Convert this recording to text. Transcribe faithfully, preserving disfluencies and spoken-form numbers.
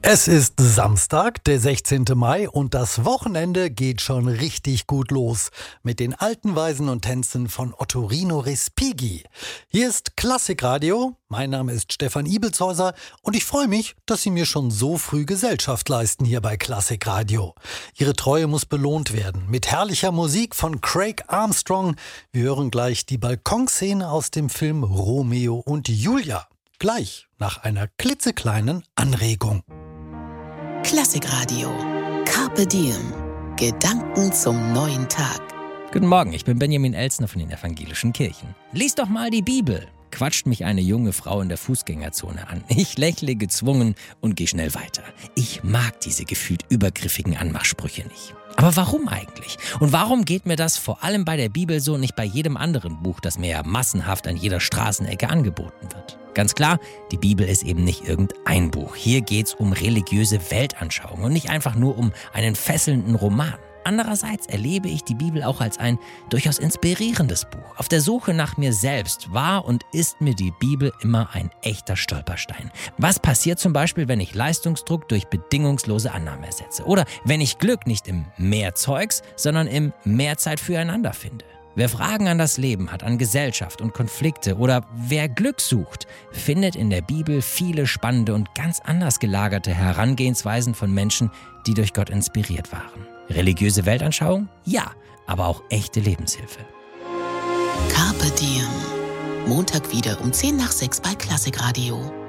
Es ist Samstag, der sechzehnte Mai, und das Wochenende geht schon richtig gut los mit den alten Weisen und Tänzen von Ottorino Respighi. Hier ist Klassikradio, mein Name ist Stefan Ibelshäuser und ich freue mich, dass Sie mir schon so früh Gesellschaft leisten hier bei Klassikradio. Ihre Treue muss belohnt werden mit herrlicher Musik von Craig Armstrong. Wir hören gleich die Balkonszene aus dem Film Romeo und Julia. Gleich nach einer klitzekleinen Anregung. Klassikradio. Carpe Diem. Gedanken zum neuen Tag. Guten Morgen, ich bin Benjamin Elsner von den Evangelischen Kirchen. Lies doch mal die Bibel, quatscht mich eine junge Frau in der Fußgängerzone an. Ich lächle gezwungen und gehe schnell weiter. Ich mag diese gefühlt übergriffigen Anmachsprüche nicht. Aber warum eigentlich? Und warum geht mir das vor allem bei der Bibel so und nicht bei jedem anderen Buch, das mir ja massenhaft an jeder Straßenecke angeboten wird? Ganz klar, die Bibel ist eben nicht irgendein Buch. Hier geht's um religiöse Weltanschauung und nicht einfach nur um einen fesselnden Roman. Andererseits erlebe ich die Bibel auch als ein durchaus inspirierendes Buch. Auf der Suche nach mir selbst war und ist mir die Bibel immer ein echter Stolperstein. Was passiert zum Beispiel, wenn ich Leistungsdruck durch bedingungslose Annahme ersetze? Oder wenn ich Glück nicht im Mehr Zeugs, sondern im Mehr Zeit füreinander finde? Wer Fragen an das Leben hat, an Gesellschaft und Konflikte oder wer Glück sucht, findet in der Bibel viele spannende und ganz anders gelagerte Herangehensweisen von Menschen, die durch Gott inspiriert waren. Religiöse Weltanschauung? Ja, aber auch echte Lebenshilfe. Carpe Diem. Montag wieder um zehn nach sechs bei Klassikradio.